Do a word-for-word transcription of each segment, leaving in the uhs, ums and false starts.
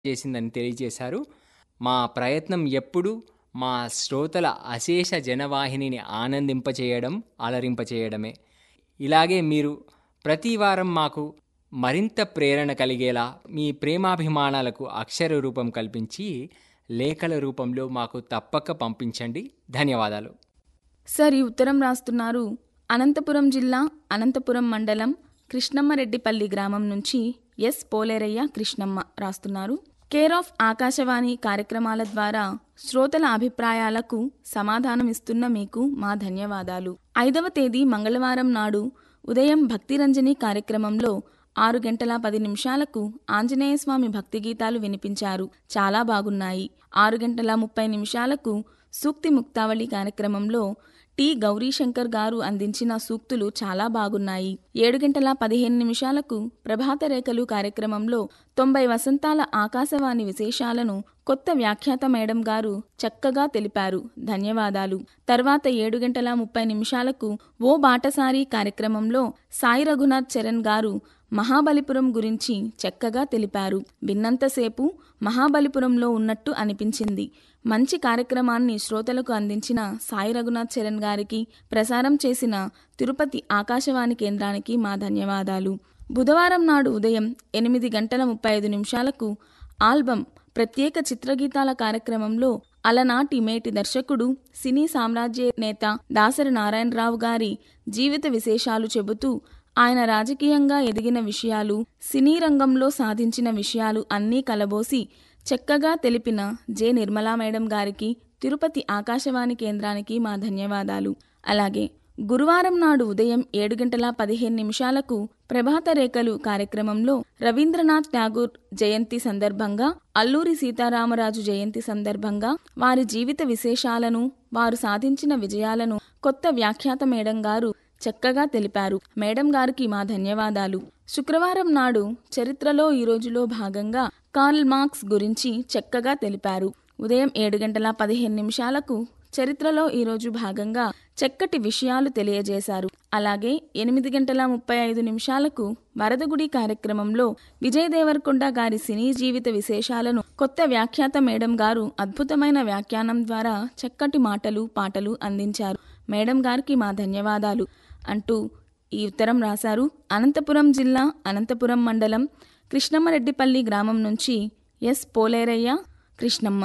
చేసిందని తెలియజేశారు. మా ప్రయత్నం ఎప్పుడూ మా శ్రోతల అశేష జనవాహినిని ఆనందింపచేయడం, అలరింపచేయడమే. ఇలాగే మీరు ప్రతి వారం మాకు మరింత ప్రేరణ కలిగేలా మీ ప్రేమాభిమానాలకు అక్షర రూపం కల్పించి లేఖల రూపంలో మాకు తప్పక పంపించండి. ధన్యవాదాలు. సార్, ఈ ఉత్తరం రాస్తున్నారు అనంతపురం జిల్లా అనంతపురం మండలం కృష్ణమ్మరెడ్డిపల్లి గ్రామం నుంచి ఎస్ పోలేరయ్య కృష్ణమ్మ రాస్తున్నారు. కేర్ ఆఫ్ ఆకాశవాణి కార్యక్రమాల ద్వారా శ్రోతల అభిప్రాయాలకు సమాధానమిస్తున్న మీకు మా ధన్యవాదాలు. ఐదవ తేదీ మంగళవారం నాడు ఉదయం భక్తిరంజని కార్యక్రమంలో ఆరు గంటల పది నిమిషాలకు ఆంజనేయస్వామి భక్తి గీతాలు వినిపించారు. చాలా బాగున్నాయి. ఆరు గంటల ముప్పై నిమిషాలకు సూక్తి ముక్తావళి కార్యక్రమంలో టి గౌరీశంకర్ గారు అందించిన సూక్తులు చాలా బాగున్నాయి. ఏడు గంటల పదిహేను నిమిషాలకు ప్రభాత రేఖలు కార్యక్రమంలో తొంభై వసంతాల ఆకాశవాణి విశేషాలను కొత్త వ్యాఖ్యాత మేడం గారు చక్కగా తెలిపారు. ధన్యవాదాలు. తర్వాత ఏడు గంటల ముప్పై నిమిషాలకు ఓ బాటసారి కార్యక్రమంలో సాయి రఘునాథ్ చరణ్ గారు మహాబలిపురం గురించి చక్కగా తెలిపారు. విన్నంతసేపు మహాబలిపురంలో ఉన్నట్టు అనిపించింది. మంచి కార్యక్రమాన్ని శ్రోతలకు అందించిన సాయి రఘునాథ్ చరణ్ గారికి, ప్రసారం చేసిన తిరుపతి ఆకాశవాణి కేంద్రానికి మా ధన్యవాదాలు. బుధవారం నాడు ఉదయం ఎనిమిది గంటల ముప్పై ఐదు నిమిషాలకు ఆల్బమ్ ప్రత్యేక చిత్రగీతాల కార్యక్రమంలో అలనాటి మేటి దర్శకుడు, సినీ సామ్రాజ్య నేత దాసరి నారాయణరావు గారి జీవిత విశేషాలు చెబుతూ ఆయన రాజకీయంగా ఎదిగిన విషయాలు, సినీ రంగంలో సాధించిన విషయాలు అన్నీ కలబోసి చక్కగా తెలిపిన జె నిర్మలా మేడం గారికి, తిరుపతి ఆకాశవాణి కేంద్రానికి మా ధన్యవాదాలు. అలాగే గురువారం నాడు ఉదయం ఏడు గంటల పదిహేను నిమిషాలకు ప్రభాత రేఖలు కార్యక్రమంలో రవీంద్రనాథ్ ఠాగూర్ జయంతి సందర్భంగా, అల్లూరి సీతారామరాజు జయంతి సందర్భంగా వారి జీవిత విశేషాలను, వారు సాధించిన విజయాలను కొత్త వ్యాఖ్యాత మేడం గారు చక్కగా తెలిపారు. మేడం గారికి మా ధన్యవాదాలు. శుక్రవారం నాడు చరిత్రలో ఈ రోజులో భాగంగా కార్ల్ మార్క్స్ గురించి చక్కగా తెలిపారు. ఉదయం ఏడు గంటల పదిహేను నిమిషాలకు చరిత్రలో ఈరోజు భాగంగా చక్కటి విషయాలు తెలియజేశారు. అలాగే ఎనిమిది గంటల ముప్పై ఐదు నిమిషాలకు వరదగుడి కార్యక్రమంలో విజయ్ దేవరకొండ గారి సినీ జీవిత విశేషాలను కొత్త వ్యాఖ్యాత మేడం గారు అద్భుతమైన వ్యాఖ్యానం ద్వారా చక్కటి మాటలు, పాటలు అందించారు. మేడం గారికి మా ధన్యవాదాలు అంటూ ఈ ఉత్తరం రాశారు అనంతపురం జిల్లా అనంతపురం మండలం కృష్ణమ్మరెడ్డిపల్లి గ్రామం నుంచి ఎస్ పోలేరయ్య కృష్ణమ్మ.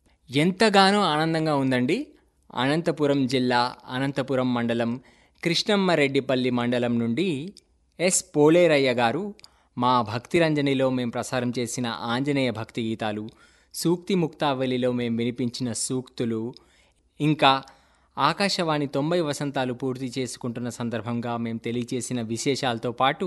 ఎంతగానో ఆనందంగా ఉందండి. అనంతపురం జిల్లా అనంతపురం మండలం కృష్ణమ్మరెడ్డిపల్లి మండలం నుండి ఎస్ పోలేరయ్య గారు మా భక్తిరంజనిలో మేము ప్రసారం చేసిన ఆంజనేయ భక్తి గీతాలు, సూక్తి ముక్తావళిలో మేము వినిపించిన సూక్తులు, ఇంకా ఆకాశవాణి తొంభై వసంతాలు పూర్తి చేసుకుంటున్న సందర్భంగా మేము తెలియచేసిన విశేషాలతో పాటు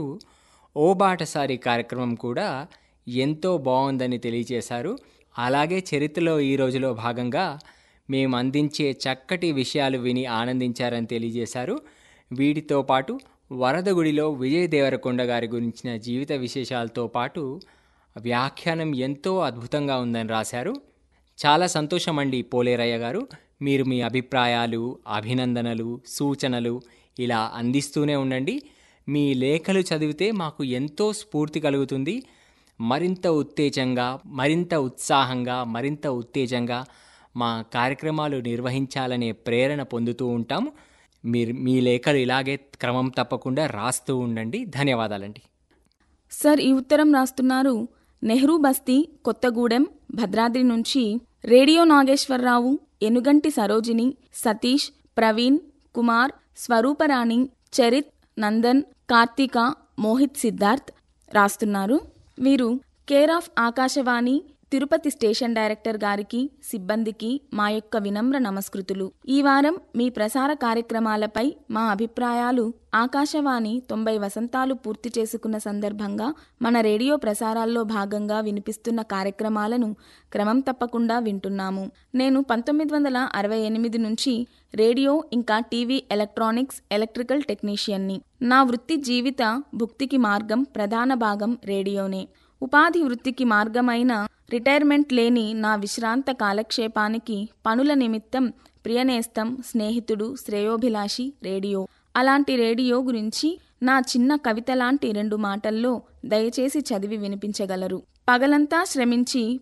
ఓ బాటసారి కార్యక్రమం కూడా ఎంతో బాగుందని తెలియచేశారు. అలాగే చరిత్రలో ఈ రోజులో భాగంగా మేము అందించే చక్కటి విషయాలు విని ఆనందించారని తెలియజేశారు. వీటితో పాటు వరదగుడిలో విజయ్ దేవరకొండ గారి గురించిన జీవిత విశేషాలతో పాటు వ్యాఖ్యానం ఎంతో అద్భుతంగా ఉందని రాశారు. చాలా సంతోషం అండి పోలేరయ్య గారు. మీరు మీ అభిప్రాయాలు, అభినందనలు, సూచనలు ఇలా అందిస్తూనే ఉండండి. మీ లేఖలు చదివితే మాకు ఎంతో స్ఫూర్తి కలుగుతుంది. మరింత ఉత్తేజంగా, మరింత ఉత్సాహంగా, మరింత ఉత్తేజంగా మా కార్యక్రమాలు నిర్వహించాలనే ప్రేరణ పొందుతూ ఉంటాము. మీరు మీ లేఖలు ఇలాగే క్రమం తప్పకుండా రాస్తూ ఉండండి. ధన్యవాదాలండి. సార్, ఈ ఉత్తరం రాస్తున్నారు నెహ్రూ బస్తీ, కొత్తగూడెం, భద్రాద్రి నుంచి రేడియో నాగేశ్వరరావు, ఎనుగంటి సరోజిని, సతీష్, ప్రవీణ్ కుమార్, స్వరూపరాణి, చరిత్, నందన్, కార్తీక, మోహిత్, సిద్ధార్థ్ రాస్తున్నారు. వీరు care of Akashvani Tirupati station director గారికి, సిబ్బందికి మా యొక్క వినమ్ర నమస్కృతులు. ఈ వారం మీ ప్రసార కార్యక్రమాలపై మా అభిప్రాయాలు ఆకాశవాణి తొంభై వసంతాలు పూర్తి చేసుకున్న సందర్భంగా మన రేడియో ప్రసారాల్లో భాగంగా వినిపిస్తున్న కార్యక్రమాలను క్రమం తప్పకుండా వింటున్నాము. నేను పంతొమ్మిది వందల అరవై ఎనిమిది నుంచి రేడియో ఇంకా టీవీ ఎలక్ట్రానిక్స్ ఎలక్ట్రికల్ టెక్నీషియన్ని. నా వృత్తి జీవిత భుక్తికి మార్గం ప్రధాన భాగం రేడియోనే. ఉపాధి వృత్తికి మార్గమైన రిటైర్మెంట్ లేని నా విశ్రాంత కాలక్షేపానికి పనుల నిమిత్తం ప్రియనేస్తం, స్నేహితుడు, శ్రేయోభిలాషి రేడియో. అలాంటి రేడియో గురించి నా చిన్న కవిత లాంటి రెండు మాటల్లో దయచేసి చదివి వినిపించగలరు. పగలంతా శ్రమించి